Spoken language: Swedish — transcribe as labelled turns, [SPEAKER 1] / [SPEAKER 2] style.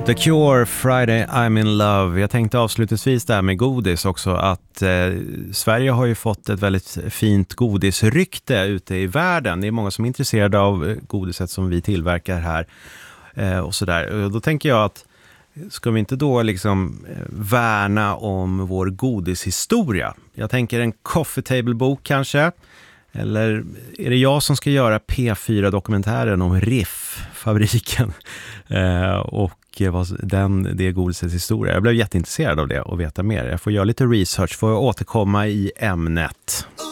[SPEAKER 1] The Cure, Friday I'm in love. Jag tänkte avslutningsvis där med godis också att Sverige har ju fått ett väldigt fint godisrykte ute i världen. Det är många som är intresserade av godiset som vi tillverkar här och sådär. Då tänker jag att ska vi inte då liksom värna om vår godishistoria? Jag tänker en coffee table-bok kanske. Eller är det jag som ska göra P4-dokumentären om Riff-fabriken och det godisets historia? Jag blev jätteintresserad av det och veta mer. Jag får göra lite research för att återkomma i ämnet.